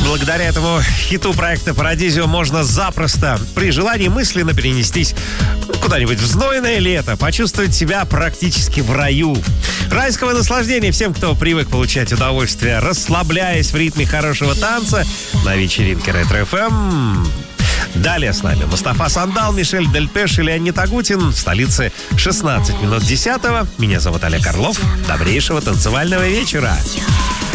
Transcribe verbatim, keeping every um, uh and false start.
Благодаря этому хиту проекта Парадизио можно запросто, при желании, мысленно перенестись куда-нибудь в знойное лето, почувствовать себя практически в раю. Райского наслаждения всем, кто привык получать удовольствие, расслабляясь в ритме хорошего танца на вечеринке Ретро-эф эм. Далее с нами Мустафа Сандал, Мишель Дельпеш и Леонид Агутин. В столице шестнадцать минут десятого. Меня зовут Олег Орлов. Добрейшего танцевального вечера.